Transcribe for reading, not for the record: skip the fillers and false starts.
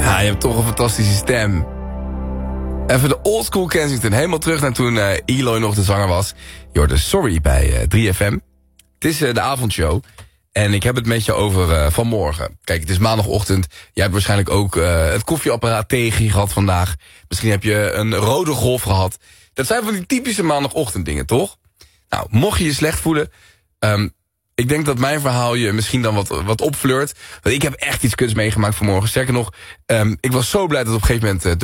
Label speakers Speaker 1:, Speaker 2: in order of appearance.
Speaker 1: Ja, je hebt toch een fantastische stem. Even de oldschool Kensington. Helemaal terug naar toen Eloy nog de zanger was. Je hoorde Sorry bij 3FM. Het is de avondshow. En ik heb het met je over vanmorgen. Kijk, het is maandagochtend. Jij hebt waarschijnlijk ook het koffieapparaat tegen je gehad vandaag. Misschien heb je een rode golf gehad. Dat zijn van die typische maandagochtend dingen, toch? Nou, mocht je je slecht voelen... ik denk dat mijn verhaal je misschien dan wat opfleurt. Want ik heb echt iets kuts meegemaakt vanmorgen. Sterker nog, ik was zo blij dat op een gegeven moment...